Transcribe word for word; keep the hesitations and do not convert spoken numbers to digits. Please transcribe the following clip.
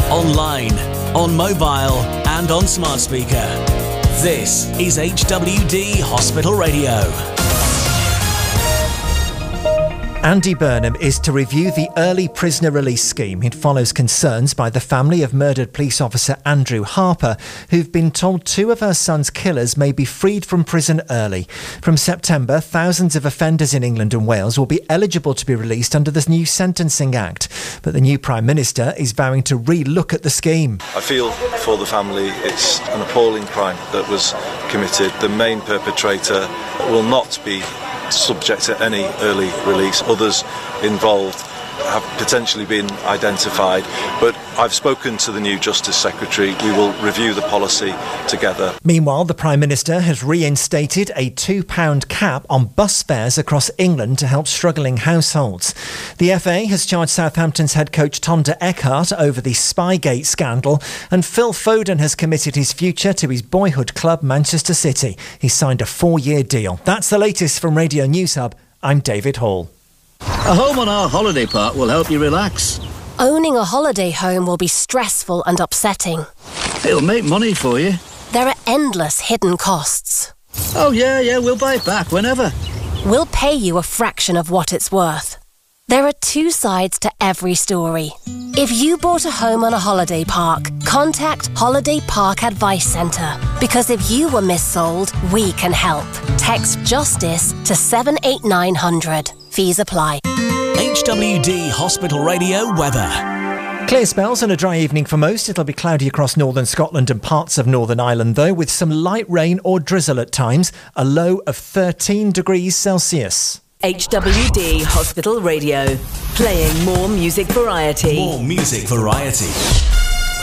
online, on mobile and on smart speaker. This is H W D Hospital Radio. Andy Burnham is to review the early prisoner release scheme. It follows concerns by the family of murdered police officer Andrew Harper, who've been told two of her son's killers may be freed from prison early. From September, thousands of offenders in England and Wales will be eligible to be released under this new Sentencing Act. But the new Prime Minister is vowing to re-look at the scheme. I feel for the family it's an appalling crime that was committed. The main perpetrator will not be subject to any early release. Others involved have potentially been identified, but I've spoken to the new Justice Secretary. We will review the policy together. Meanwhile, the Prime Minister has reinstated a two pound cap on bus fares across England to help struggling households. The F A has charged Southampton's head coach Tonda Eckhart over the Spygate scandal, and Phil Foden has committed his future to his boyhood club, Manchester City. He's signed a four-year deal. That's the latest from Radio News Hub. I'm David Hall. A home on our holiday park will help you relax. Owning a holiday home will be stressful and upsetting. It'll make money for you. There are endless hidden costs. Oh yeah, yeah, we'll buy it back whenever. We'll pay you a fraction of what it's worth. There are two sides to every story. If you bought a home on a holiday park, contact Holiday Park Advice Centre. Because if you were missold, we can help. Text JUSTICE to seven eight nine hundred. Fees apply. H W D Hospital Radio weather. Clear spells and a dry evening for most. It'll be cloudy across northern Scotland and parts of Northern Ireland, though, with some light rain or drizzle at times. A low of thirteen degrees Celsius. H W D Hospital Radio. Playing more music variety. More music variety.